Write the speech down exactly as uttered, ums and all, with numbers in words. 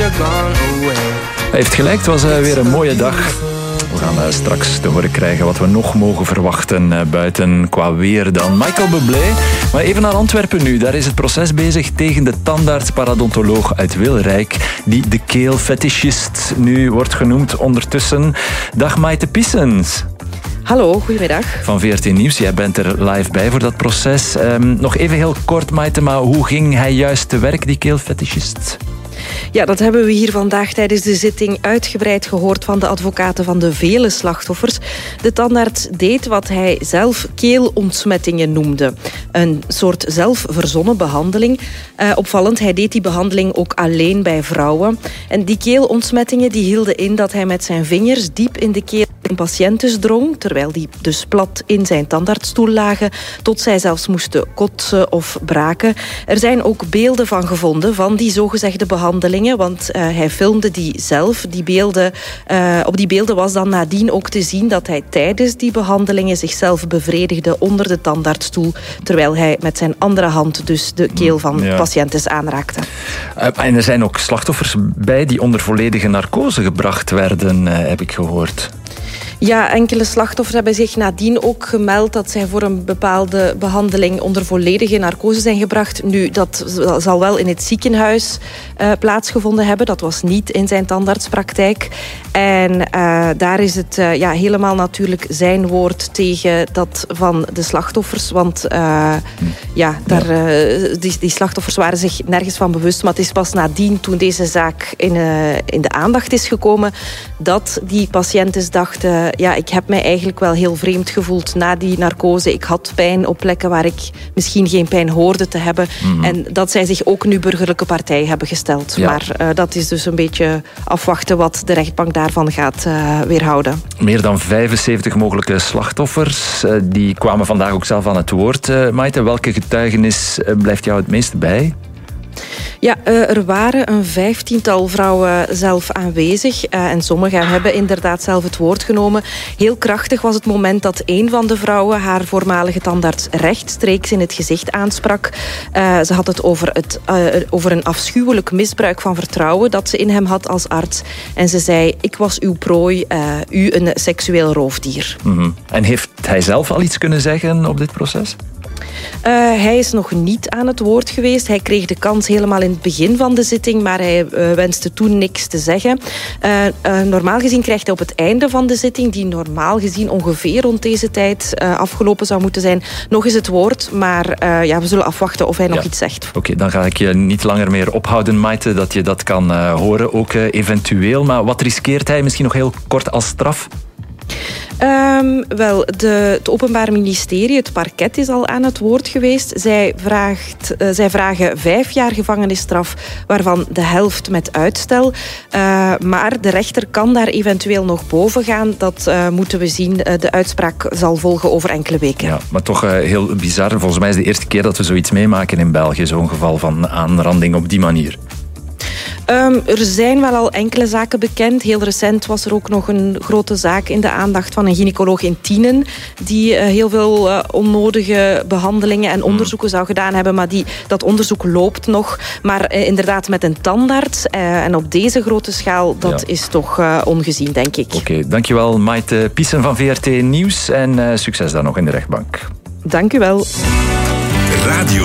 you're gone away. Hij heeft gelijk, het was uh, weer een mooie dag. We gaan uh, straks te horen krijgen wat we nog mogen verwachten uh, buiten qua weer dan. Michael Bublé. Maar even naar Antwerpen nu. Daar is het proces bezig tegen de tandarts-paradontoloog uit Wilrijk, die de keelfetischist nu wordt genoemd ondertussen. Dag Maite Piessens. Hallo, goedemiddag. Van V R T Nieuws, jij bent er live bij voor dat proces. Um, nog even heel kort, Maite, maar hoe ging hij juist te werk, die keelfetischist? Ja, dat hebben we hier vandaag tijdens de zitting uitgebreid gehoord van de advocaten van de vele slachtoffers. De tandarts deed wat hij zelf keelontsmettingen noemde. Een soort zelfverzonnen behandeling. Uh, opvallend, hij deed die behandeling ook alleen bij vrouwen. En die keelontsmettingen die hielden in dat hij met zijn vingers diep in de keel van patiënten drong, terwijl die dus plat in zijn tandartsstoel lagen, tot zij zelfs moesten kotsen of braken. Er zijn ook beelden van gevonden van die zogezegde behandelingen, want uh, hij filmde die zelf. Die beelden, uh, op die beelden was dan nadien ook te zien dat hij tijdens die behandelingen zichzelf bevredigde onder de tandartsstoel, terwijl hij met zijn andere hand dus de keel van ja. patiënten aanraakte. Uh, en er zijn ook slachtoffers bij die onder volledige narcose gebracht werden, uh, heb ik gehoord. Ja, enkele slachtoffers hebben zich nadien ook gemeld dat zij voor een bepaalde behandeling onder volledige narcose zijn gebracht. Nu, dat zal wel in het ziekenhuis uh, plaatsgevonden hebben. Dat was niet in zijn tandartspraktijk. En uh, daar is het uh, ja, helemaal natuurlijk zijn woord tegen dat van de slachtoffers. Want uh, ja, daar, uh, die, die slachtoffers waren zich nergens van bewust. Maar het is pas nadien, toen deze zaak in, uh, in de aandacht is gekomen, dat die patiënten dachten, ja, ik heb mij eigenlijk wel heel vreemd gevoeld na die narcose. Ik had pijn op plekken waar ik misschien geen pijn hoorde te hebben. Mm-hmm. En dat zij zich ook nu burgerlijke partij hebben gesteld. Ja. Maar uh, dat is dus een beetje afwachten wat de rechtbank daarvan gaat uh, weerhouden. Meer dan vijfenzeventig mogelijke slachtoffers. Uh, die kwamen vandaag ook zelf aan het woord. Uh, Maite, welke getuigenis uh, blijft jou het meest bij? Ja, uh, er waren een vijftiental vrouwen zelf aanwezig. Uh, en sommigen hebben inderdaad zelf het woord genomen. Heel krachtig was het moment dat een van de vrouwen haar voormalige tandarts rechtstreeks in het gezicht aansprak. Uh, ze had het over, het uh, over een afschuwelijk misbruik van vertrouwen dat ze in hem had als arts. En ze zei, ik was uw prooi, uh, u een seksueel roofdier. Mm-hmm. En heeft hij zelf al iets kunnen zeggen op dit proces? Uh, hij is nog niet aan het woord geweest. Hij kreeg de kans helemaal in het begin van de zitting, maar hij uh, wenste toen niks te zeggen. Uh, uh, normaal gezien krijgt hij op het einde van de zitting, die normaal gezien ongeveer rond deze tijd uh, afgelopen zou moeten zijn, nog eens het woord. Maar uh, ja, we zullen afwachten of hij nog ja. iets zegt. Oké, okay, dan ga ik je niet langer meer ophouden, Maite, dat je dat kan uh, horen, ook uh, eventueel. Maar wat riskeert hij misschien nog heel kort als straf? Um, wel, de, het Openbaar Ministerie, het parket, is al aan het woord geweest. Zij, vraagt, uh, zij vragen vijf jaar gevangenisstraf, waarvan de helft met uitstel. Uh, maar de rechter kan daar eventueel nog boven gaan. Dat uh, moeten we zien. Uh, de uitspraak zal volgen over enkele weken. Ja, maar toch uh, heel bizar. Volgens mij is het de eerste keer dat we zoiets meemaken in België. Zo'n geval van aanranding op die manier. Um, er zijn wel al enkele zaken bekend. Heel recent was er ook nog een grote zaak in de aandacht van een gynaecoloog in Tienen, die uh, heel veel uh, onnodige behandelingen en onderzoeken zou gedaan hebben. Maar die, dat onderzoek loopt nog. Maar uh, inderdaad met een tandarts uh, en op deze grote schaal, dat ja. is toch uh, ongezien, denk ik. Oké, okay, dankjewel Maite Piessens van V R T Nieuws. En uh, succes dan nog in de rechtbank. Dank u wel. Radio